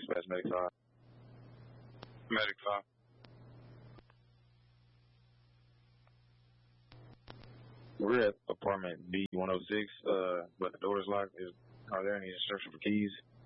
dispatch, Medic 5. Medic 5. We're at apartment B106, but the door is locked. Are there any instructions for keys?